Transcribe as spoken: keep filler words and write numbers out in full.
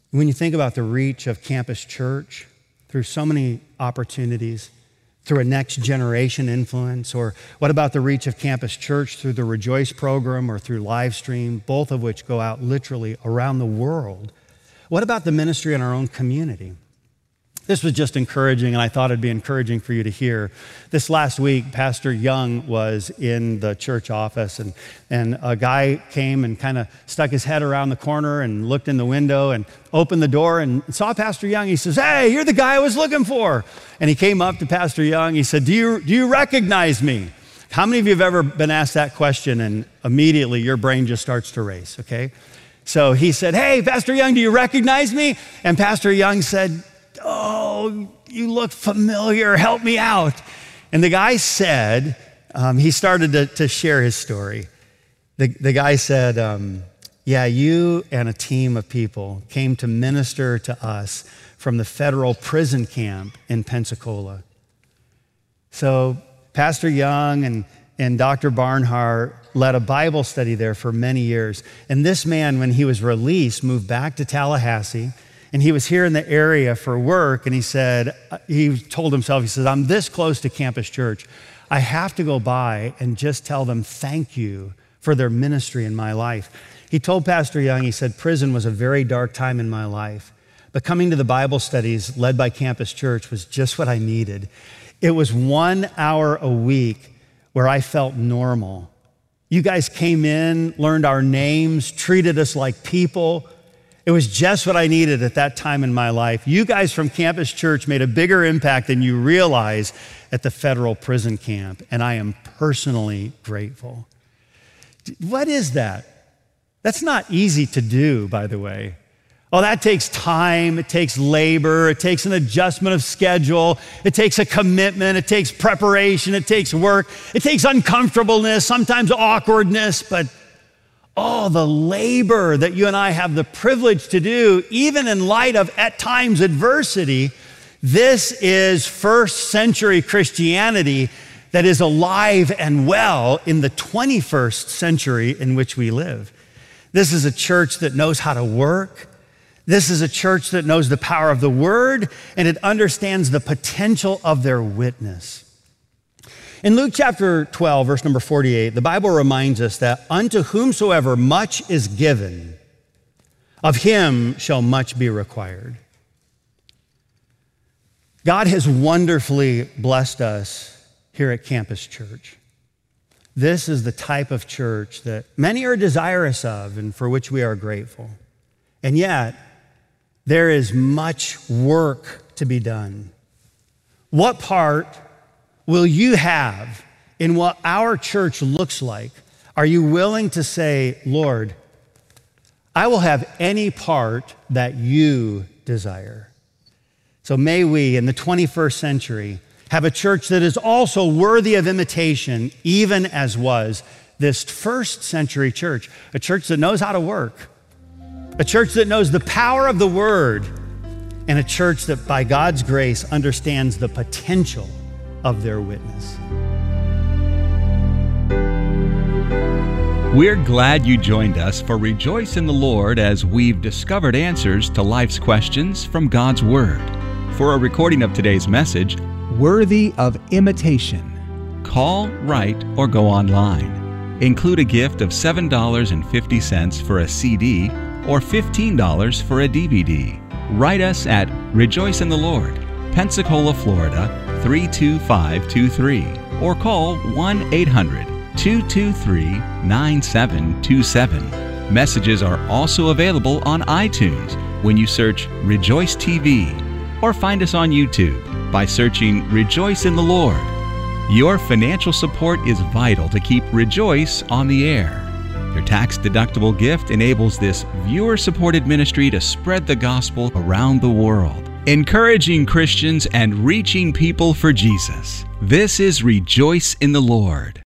When you think about the reach of Campus Church through so many opportunities, through a next generation influence, or what about the reach of Campus Church through the Rejoice program or through live stream, both of which go out literally around the world? What about the ministry in our own community? This was just encouraging, and I thought it'd be encouraging for you to hear. This last week, Pastor Young was in the church office, and, and a guy came and kind of stuck his head around the corner and looked in the window and opened the door and saw Pastor Young. He says, "Hey, you're the guy I was looking for." And he came up to Pastor Young. He said, do you, do you recognize me? How many of you have ever been asked that question and immediately your brain just starts to race, okay? So he said, "Hey, Pastor Young, do you recognize me?" And Pastor Young said, "Oh, you look familiar, help me out." And the guy said, um, he started to, to share his story. The, the guy said, um, yeah, you and a team of people came to minister to us from the federal prison camp in Pensacola. So Pastor Young and, and Doctor Barnhart led a Bible study there for many years. And this man, when he was released, moved back to Tallahassee. And he was here in the area for work, and he said, he told himself, he said, I'm this close to Campus Church. I have to go by and just tell them thank you for their ministry in my life. He told Pastor Young, he said, prison was a very dark time in my life, but coming to the Bible studies led by Campus Church was just what I needed. It was one hour a week where I felt normal. You guys came in, learned our names, treated us like people. It was just what I needed at that time in my life. You guys from Campus Church made a bigger impact than you realize at the federal prison camp, and I am personally grateful. What is that? That's not easy to do, by the way. Oh, that takes time, it takes labor, it takes an adjustment of schedule, it takes a commitment, it takes preparation, it takes work, it takes uncomfortableness, sometimes awkwardness, but oh, the labor that you and I have the privilege to do, even in light of, at times, adversity. This is first century Christianity that is alive and well in the twenty-first century in which we live. This is a church that knows how to work. This is a church that knows the power of the word, and it understands the potential of their witness. In Luke chapter twelve, verse number forty-eight, the Bible reminds us that unto whomsoever much is given, of him shall much be required. God has wonderfully blessed us here at Campus Church. This is the type of church that many are desirous of and for which we are grateful. And yet, there is much work to be done. What part will you have in what our church looks like? Are you willing to say, Lord, I will have any part that you desire? So may we, in the twenty-first century, have a church that is also worthy of imitation, even as was this first century church, a church that knows how to work, a church that knows the power of the word, and a church that by God's grace understands the potential of their witness. We're glad you joined us for Rejoice in the Lord as we've discovered answers to life's questions from God's Word. For a recording of today's message, Worthy of Imitation, call, write, or go online. Include a gift of seven dollars and fifty cents for a C D or fifteen dollars for a D V D. Write us at Rejoice in the Lord, Pensacola, Florida, three two five two three, or call one eight hundred two two three nine seven two seven. Messages are also available on iTunes when you search Rejoice T V, or find us on YouTube by searching Rejoice in the Lord. Your financial support is vital to keep Rejoice on the air. Your tax-deductible gift enables this viewer-supported ministry to spread the gospel around the world, encouraging Christians and reaching people for Jesus. This is Rejoice in the Lord.